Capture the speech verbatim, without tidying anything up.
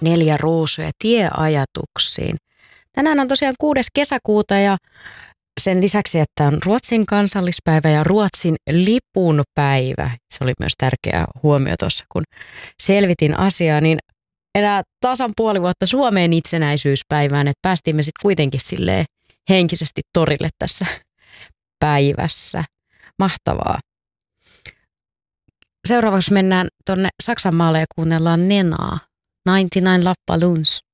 Neljä ruusuja tieajatuksiin. Tänään on tosiaan kuudes kesäkuuta ja sen lisäksi, että on Ruotsin kansallispäivä ja Ruotsin lipunpäivä. Se oli myös tärkeä huomio tuossa, kun selvitin asiaa, niin enää tasan puoli vuotta Suomeen itsenäisyyspäivään, että päästiin me sitten kuitenkin silleen henkisesti torille tässä päivässä. Mahtavaa. Seuraavaksi mennään tuonne Saksan maalle ja kuunnellaan Nenaa. yhdeksänkymmentäyhdeksän Lappalunds.